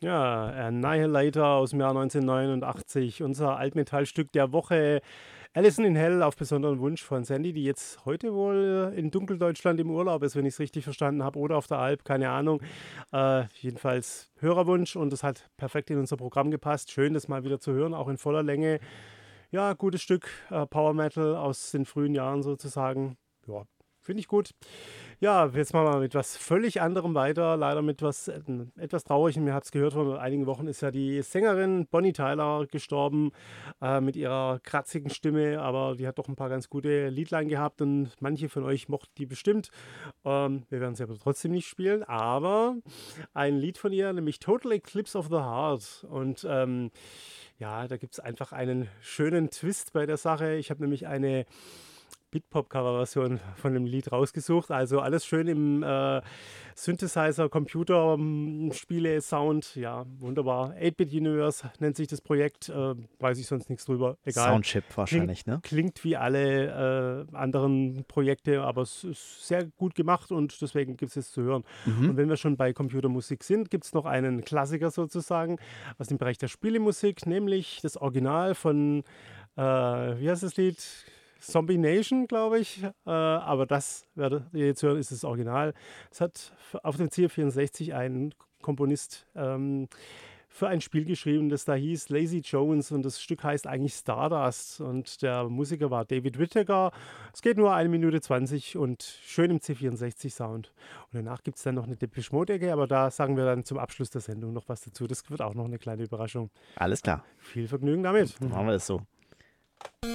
Ja, Annihilator aus dem Jahr 1989, unser Altmetallstück der Woche. Alison in Hell auf besonderen Wunsch von Sandy, die jetzt heute wohl in Dunkeldeutschland im Urlaub ist, wenn ich es richtig verstanden habe, oder auf der Alp, keine Ahnung. Jedenfalls Hörerwunsch und das hat perfekt in unser Programm gepasst. Schön, das mal wieder zu hören, auch in voller Länge. Ja, gutes Stück Power Metal aus den frühen Jahren sozusagen. Ja, finde ich gut. Ja, jetzt machen wir mit was völlig anderem weiter. Leider mit was etwas Traurigem. Ihr habt es gehört, vor einigen Wochen ist ja die Sängerin Bonnie Tyler gestorben mit ihrer kratzigen Stimme. Aber die hat doch ein paar ganz gute Liedlein gehabt und manche von euch mochten die bestimmt. Wir werden sie aber trotzdem nicht spielen. Aber ein Lied von ihr, nämlich Total Eclipse of the Heart. Und ja, da gibt es einfach einen schönen Twist bei der Sache. Ich habe nämlich eine Beatpop-Cover-Version von dem Lied rausgesucht. Also alles schön im Synthesizer, Computer, Spiele, Sound. Ja, wunderbar. 8-Bit-Universe nennt sich das Projekt. Weiß ich sonst nichts drüber. Egal. Soundchip wahrscheinlich, ne? Klingt wie alle anderen Projekte, aber es ist sehr gut gemacht und deswegen gibt es es zu hören. Und wenn wir schon bei Computermusik sind, gibt es noch einen Klassiker sozusagen aus dem Bereich der Spielemusik, nämlich das Original von, wie heißt das Lied? Zombie Nation, glaube ich. Aber das, werdet ihr jetzt hören, ist das Original. Es hat auf dem C64 ein Komponist für ein Spiel geschrieben, das da hieß Lazy Jones und das Stück heißt eigentlich Stardust und der Musiker war David Whittaker. Es geht nur 1 Minute 20 und schön im C64-Sound. Und danach gibt es dann noch eine Depeche Mode-Ecke, aber da sagen wir dann zum Abschluss der Sendung noch was dazu. Das wird auch noch eine kleine Überraschung. Alles klar. Viel Vergnügen damit. Machen wir das so.